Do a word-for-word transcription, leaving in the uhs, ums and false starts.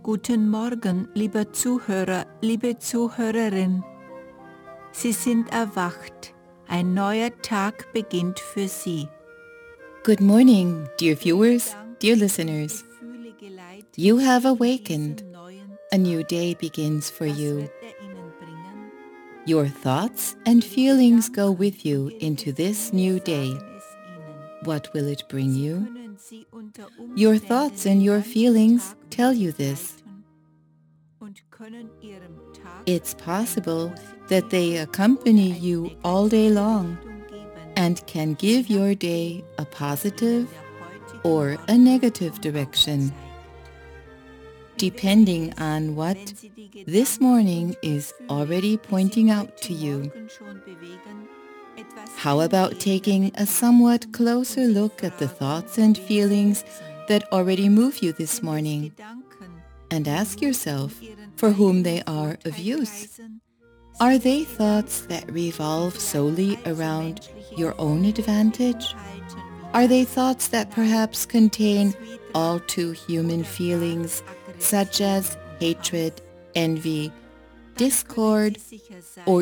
Guten Morgen, lieber Zuhörer, liebe Zuhörerin. Sie sind erwacht. Ein neuer Tag beginnt für Sie. Good morning, dear viewers, dear listeners. You have awakened. A new day begins for you. Your thoughts and feelings go with you into this new day. What will it bring you? Your thoughts and your feelings tell you this. It's possible that they accompany you all day long and can give your day a positive or a negative direction, depending on what this morning is already pointing out to you. How about taking a somewhat closer look at the thoughts and feelings that already move you this morning, and ask yourself for whom they are of use? Are they thoughts that revolve solely around your own advantage? Are they thoughts that perhaps contain all too human feelings such as hatred, envy, discord, or